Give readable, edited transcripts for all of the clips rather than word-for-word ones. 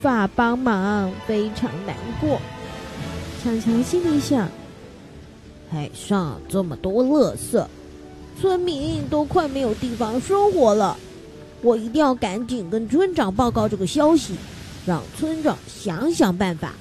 法帮忙，非常难过。强强心里想，海上这么多垃圾，村民都快没有地方生活了，我一定要赶紧跟村长报告这个消息，让村长想想办法。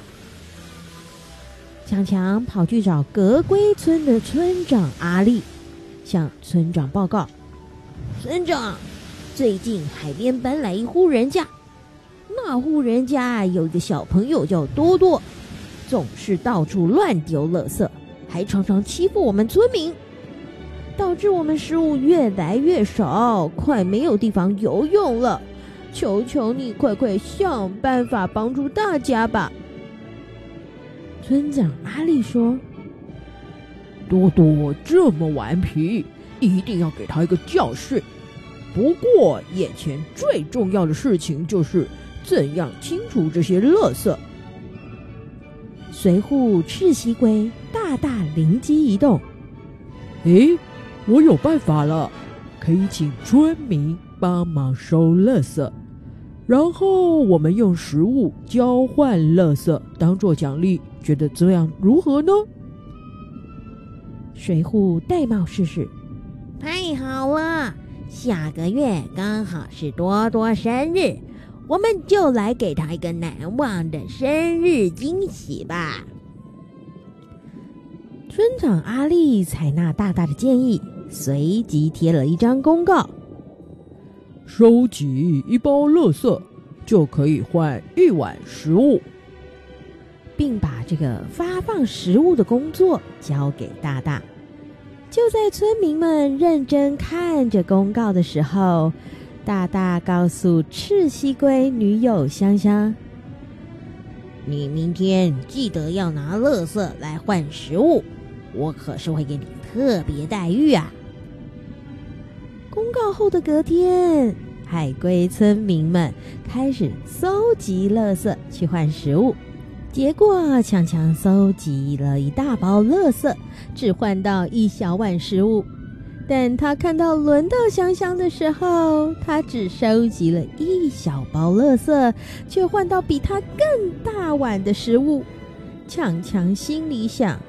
强强跑去找格龟村的村长阿力，向村长报告：村长，最近海边搬来一户人家，那户人家有一个小朋友叫多多，总是到处乱丢垃圾，还常常欺负我们村民，导致我们食物越来越少，快没有地方游泳了。求求你快快想办法帮助大家吧。村长阿力说： 多多这么顽皮，一定要给他一个教训。不过眼前最重要的事情就是怎样清除这些垃圾。 随扈赤蜥龟大大灵机一动， 我有办法了，可以请村民帮忙收垃圾，然后我们用食物交换垃圾当做奖励，觉得这样如何呢？ 随扈戴帽试试， 太好了，下个月刚好是多多生日，我们就来给他一个难忘的生日惊喜吧。 村长阿力采纳大大的建议，随即贴了一张公告： 收集一包垃圾就可以换1碗食物， 并把这个发放食物的工作交给大大。就在村民们认真看着公告的时候，大大告诉赤蜥龟女友香香： 你明天记得要拿垃圾来换食物，我可是会给你特别待遇啊。 公告后的隔天，海龟村民们开始搜集垃圾去换食物，结果强强搜集了一大包垃圾，只换到1小碗食物。但他看到轮到香香的时候，他只收集了1小包垃圾，却换到比他更大碗的食物。强强心里想：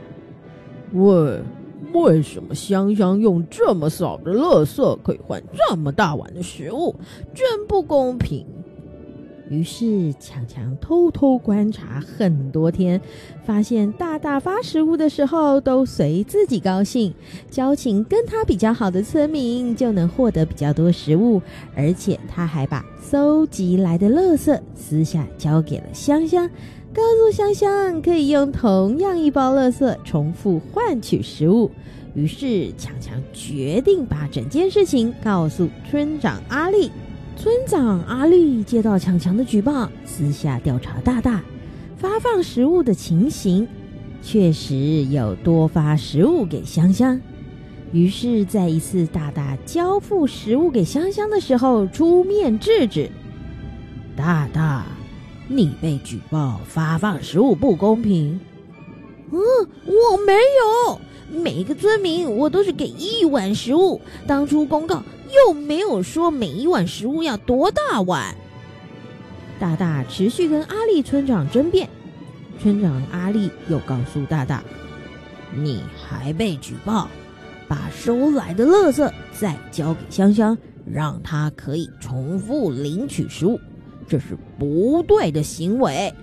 为什么香香用这么少的垃圾可以换这么大碗的食物？真不公平。 于是强强偷偷观察很多天，发现大大发食物的时候都随自己高兴，交情跟他比较好的村民就能获得比较多食物，而且他还把搜集来的垃圾私下交给了香香，告诉香香可以用同样1包垃圾重复换取食物。于是强强决定把整件事情告诉村长阿力。村长阿力接到强强的举报，私下调查大大发放食物的情形，确实有多发食物给香香。于是在一次大大交付食物给香香的时候出面制止： 大大，你被举报发放食物不公平。我没有，每一个村民我都是给1碗食物，当初公告又没有说每1碗食物要多大碗。 大大持续跟阿力村长争辩，村长阿力又告诉大大： 你还被举报，把收来的垃圾再交给香香，让她可以重复领取食物，这是不对的行为。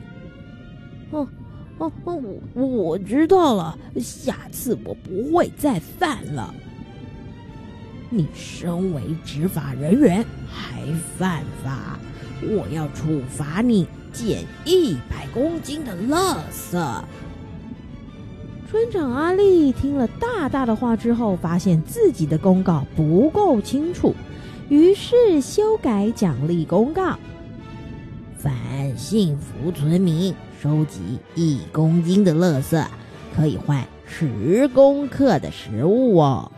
我知道了，下次我不会再犯了。你身为执法人员还犯法，我要处罚你减100公斤的垃圾。 村长阿力听了大大的话之后，发现自己的公告不够清楚，于是修改奖励公告： 凡幸福村民收集1公斤的垃圾，可以换10公克的食物哦。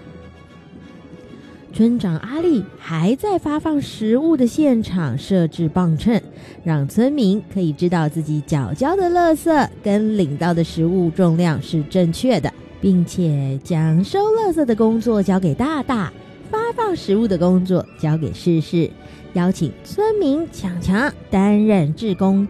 村长阿力还在发放食物的现场设置磅秤，让村民可以知道自己缴交的垃圾跟领到的食物重量是正确的，并且将收垃圾的工作交给大大，发放食物的工作交给世世，邀请村民强强担任志工